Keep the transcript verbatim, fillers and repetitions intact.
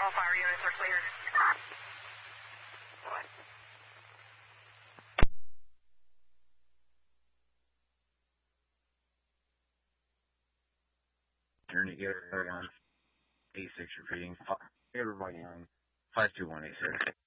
All fire units are cleared. Journey get on eight six repeating. Everybody on five two one eight six.